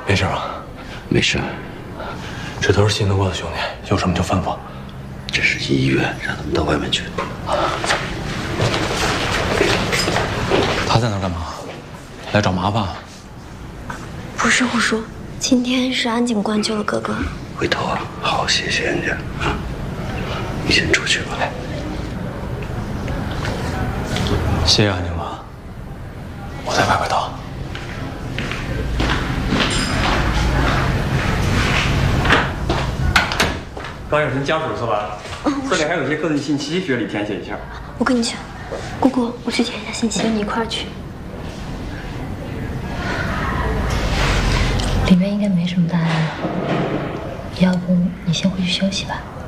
没事吧？ 没事。 这都是信得过的兄弟，有什么就吩咐。 这是医院，让他们到外面去。 他在那干嘛？来找麻烦？ 不是胡说，今天是安警官救了哥哥。 回头啊，好好谢谢人家啊。你先出去吧。 谢谢安警官，我在外边等。 刚有人家属是吧？这里还有些个人信息需要你填写一下。 我跟你去，姑姑，我去填一下信息，跟你一块儿去。 里面应该没什么大碍了，要不你先回去休息吧。